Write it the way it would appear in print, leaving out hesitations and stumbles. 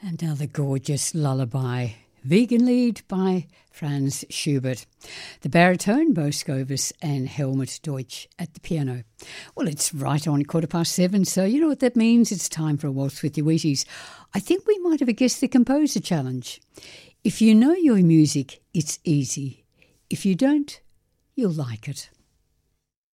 Another gorgeous lullaby, Vegan Lied by Franz Schubert. The baritone, Bo Scovus, and Helmut Deutsch at the piano. Well, it's right on 7:15, so you know what that means. It's time for a waltz with your Wheaties. I think we might have a Guess the Composer challenge. If you know your music, it's easy. If you don't, you'll like it.